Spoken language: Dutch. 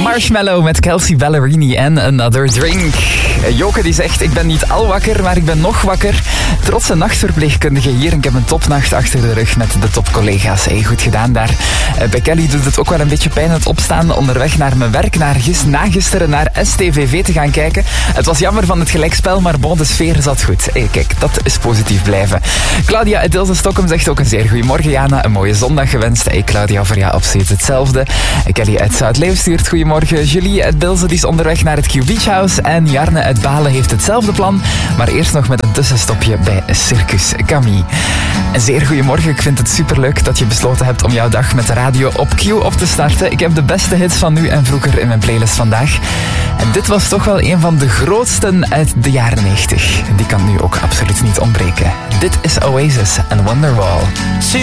Marshmallow met Kelsey Ballerini en Another Drink. Joke die zegt, ik ben niet al wakker, maar ik ben nog wakker. Trotse nachtverpleegkundige hier. Ik heb een topnacht achter de rug met de topcollega's. Hey, goed gedaan daar. Bij Kelly doet het ook wel een beetje pijn het opstaan onderweg naar mijn werk, na gisteren naar STVV te gaan kijken. Het was jammer van het gelijkspel, maar bon, de sfeer zat goed. Hey, kijk, dat is positief blijven. Claudia uit Ilse Stockholm zegt ook een zeer goeiemorgen, Jana. Een mooie zondag gewenst. Hey, Claudia, voor jou absoluut hetzelfde. Kelly uit Zuidleeuw stuurt goeiemorgen. Julie uit Bilze die is onderweg naar het Q Beach House. En Jarne uit Balen heeft hetzelfde plan. Maar eerst nog met een tussenstopje bij Circus Camille. Een zeer goeiemorgen. Ik vind het superleuk dat je besloten hebt om jouw dag met de radio op Q op te starten. Ik heb de beste hits van nu en vroeger in mijn playlist vandaag. En dit was toch wel een van de grootsten uit de jaren 90. Die kan nu ook absoluut niet ontbreken. Dit is Oasis en Wonderwall.